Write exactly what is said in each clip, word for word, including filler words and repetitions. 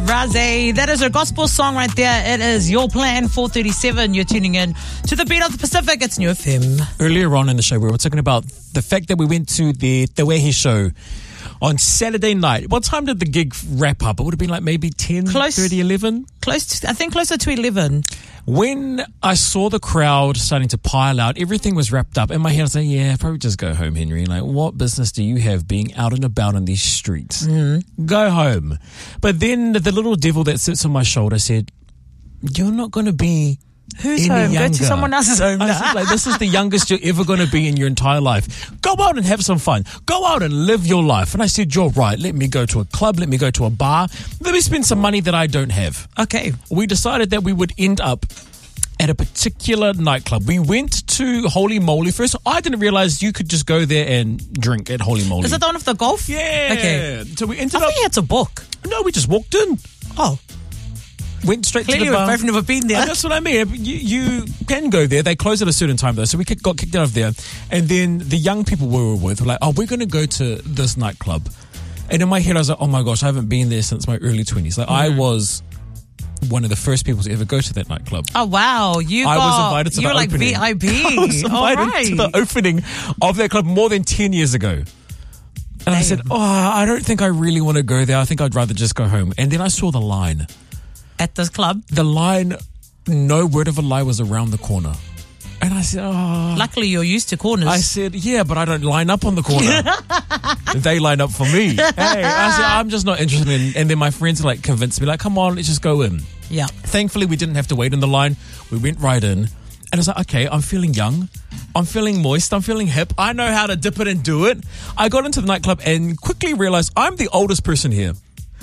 Raze. That is her gospel song right there. It is Your Plan, four thirty-seven. You're tuning in to the Beat of the Pacific. It's New F M. Earlier on in the show, we were talking about the fact that we went to the Te Wehi show on Saturday night. What time did the gig wrap up? It would have been like maybe ten, Close, thirty, eleven? Close to, I think closer to eleven. When I saw the crowd starting to pile out, everything was wrapped up. In my head, I was like, yeah, probably just go home, Henry. Like, what business do you have being out and about on these streets? Mm-hmm. Go home. But then the little devil that sits on my shoulder said, you're not going to be Who's any home? younger. Go to someone else's home. I said, like, this is the youngest you're ever going to be in your entire life. Go out and have some fun. Go out and live your life. And I said, you're right. Let me go to a club. Let me go to a bar. Let me spend some money that I don't have. Okay. We decided that we would end up at a particular nightclub. We went to Holy Moly first. I didn't realize you could just go there and drink at Holy Moly. Is it the one with the golf? Yeah. Okay. So we ended I up... think you had to book. No, we just walked in. Oh. Went straight Clearly to the bar. we've both never been there. Oh, that's what I mean. You, you can go there. They close at a certain time though. So we got kicked out of there. And then the young people we were with were like, oh, we're going to go to this nightclub. And in my head I was like, oh my gosh, I haven't been there since my early twenties. Like mm. I was one of the first people to ever go to that nightclub. Oh wow. You I got, was invited to you the were like opening. V I P. I was invited All right. to the opening of that club more than ten years ago. And Damn. I said, oh, I don't think I really want to go there. I think I'd rather just go home. And then I saw the line. At this club? The line, no word of a lie, was around the corner. And I said, oh. Luckily, you're used to corners. I said, yeah, but I don't line up on the corner. They line up for me. Hey, I said, I'm just not interested in. And then my friends like convinced me, like, come on, let's just go in. Yeah. Thankfully, we didn't have to wait in the line. We went right in. And I was like, okay, I'm feeling young. I'm feeling moist. I'm feeling hip. I know how to dip it and do it. I got into the nightclub and quickly realized I'm the oldest person here.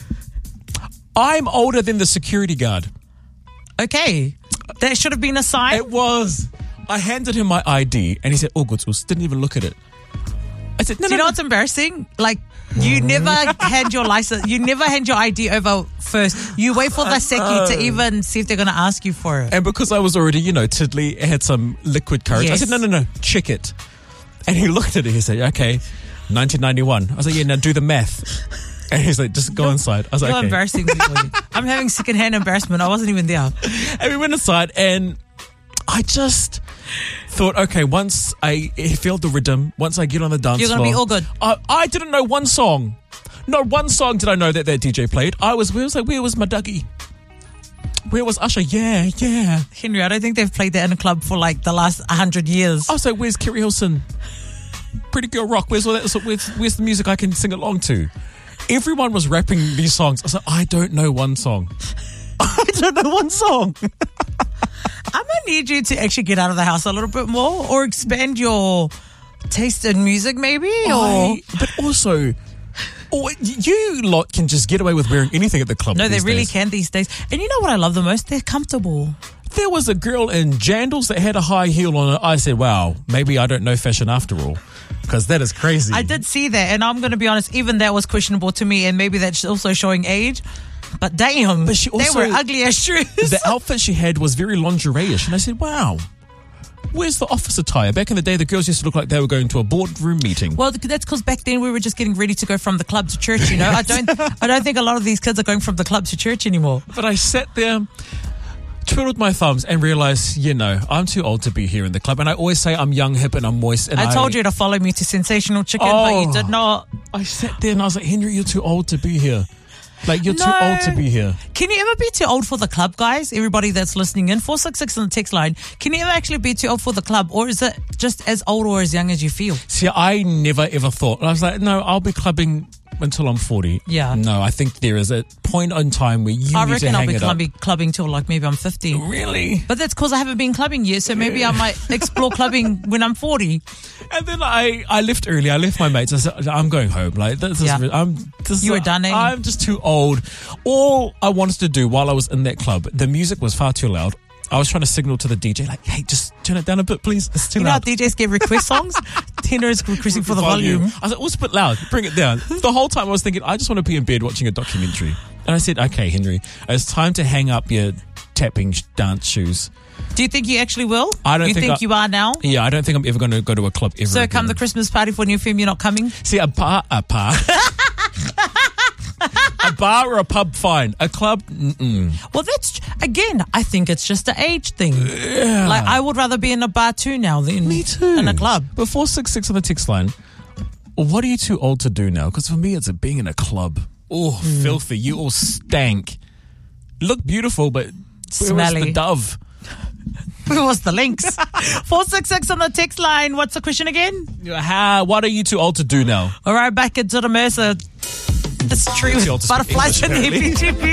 I'm older than the security guard. Okay. That should have been a sign. It was. I handed him my I D and he said, oh, good. Didn't even look at it. I said, no, Do you no, know no. what's embarrassing? Like, you never hand your license, you never hand your I D over first. You wait for the Seki to even see if they're going to ask you for it. And because I was already, you know, tiddly, had some liquid courage, Yes. I said, no, no, no, check it. And he looked at it. He said, okay, nineteen ninety-one. I was like, yeah, now do the math. And he's like, just go you're, inside. I was like, you're okay. embarrassing me. I'm having secondhand embarrassment. I wasn't even there. And we went inside and I just thought, okay, once I feel the rhythm, once I get on the dance You're floor. going to be all good. I, I didn't know one song. Not one song did I know that that D J played. I was, where was like, where was my Dougie? Where was Usher? Yeah, yeah. Henry, I don't think they've played that in a club for like the last one hundred years. I was like, where's Kerry Hilson? Pretty Girl Rock. Where's all that? Where's, where's the music I can sing along to? Everyone was rapping these songs. I was like, I don't know one song. I don't know one song. I'm going to need you to actually get out of the house a little bit more or expand your taste in music maybe. Or I, But also, or you lot can just get away with wearing anything at the club. No, they these really days. can these days. And you know what I love the most? They're comfortable. There was a girl in Jandals that had a high heel on it. I said, wow, maybe I don't know fashion after all. Because that is crazy. I did see that, and I'm going to be honest, even that was questionable to me, and maybe that's also showing age. But damn, but she also, they were ugly as shoes. The outfit she had was very lingerie-ish, and I said, wow, where's the office attire? Back in the day, the girls used to look like they were going to a boardroom meeting. Well, that's because back then we were just getting ready to go from the club to church, you know. I don't, I don't think a lot of these kids are going from the club to church anymore. But I sat there, twiddled my thumbs and realized, you know, I'm too old to be here in the club. And I always say I'm young, hip, and I'm moist. And I, I told you to follow me to Sensational Chicken, oh, but you did not. I sat there and I was like, Henry, you're too old to be here. Like, you're no. too old to be here. Can you ever be too old for the club, guys? Everybody that's listening in, four six six on the text line. Can you ever actually be too old for the club? Or is it just as old or as young as you feel? See, I never ever thought. I was like, no, I'll be clubbing until I'm forty. Yeah. No, I think there is a point in time where you I need to reckon hang I'll be it clubbing, up. clubbing till like maybe I'm fifty. Really? But that's because I haven't been clubbing yet, so maybe I might explore clubbing when I'm forty. And then I, I left early. I left my mates. I said, I'm going home. Like, this is, Yeah. I'm, this You is, were done, eh? I'm just too old. All I wanted to do while I was in that club, the music was far too loud. I was trying to signal to the D J, like, hey, just turn it down a bit, please. It's too You know loud. how D Js get request songs? Tenor is requesting for the volume. I was like, oh, it's a bit loud. Bring it down. The whole time I was thinking, I just want to be in bed watching a documentary. And I said, okay, Henry, it's time to hang up your tapping dance shoes. Do you think you actually will? I don't you think, think I, you are now? Yeah, I don't think I'm ever going to go to a club ever So again. come the Christmas party for New Film, you're not coming? See, a bar, a bar. A A bar or a pub, fine. A club, mm-mm. Well, that's, again, I think it's just an age thing. Yeah. Like, I would rather be in a bar too now than Me too. in a club. But four six six on the text line, what are you too old to do now? Because for me, it's being in a club. Oh, mm. filthy. You all stank. Look beautiful, but where was the dove? Where was the links? four six six on the text line. What's the question again? How, what are you too old to do now? All right, back into the Mercer. This tree with butterflies in the